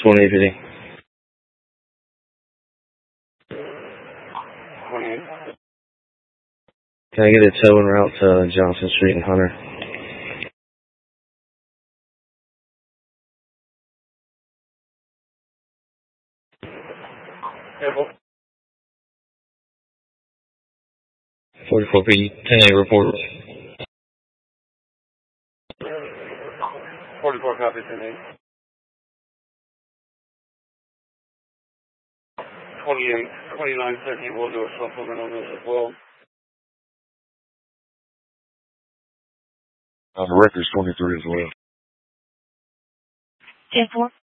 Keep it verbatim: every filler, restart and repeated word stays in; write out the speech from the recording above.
twenty-eight fifty. twenty-eight. Can I get a tow en route to Johnson Street and Hunter? Careful. forty-four P, ten A report. forty-four copy, ten eight. twenty-eight, twenty-nine thirty, we'll do a supplement on this as well. On the record's twenty-three as well. ten four.